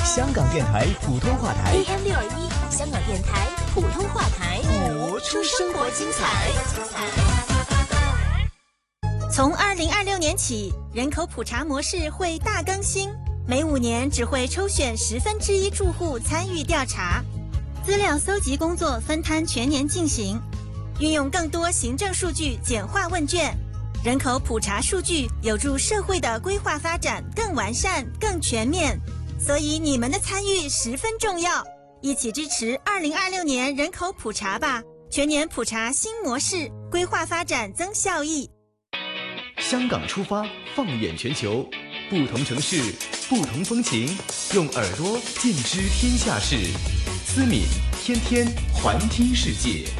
香港电台普通话台 AM621，香港电台普通话台， 活出生活精彩。 从2026年起，人口普查模式会大更新，每5年只会抽选1/10住户参与调查，资料搜集工作分摊全年进行，运用更多行政数据简化问卷。人口普查数据有助社会的规划发展更完善、更全面，所以你们的参与十分重要。一起支持2026年人口普查吧！全年普查新模式，规划发展增效益。 香港出发，放眼全球，不同城市，不同风情，用耳朵见知天下事。思敏天天环听世界。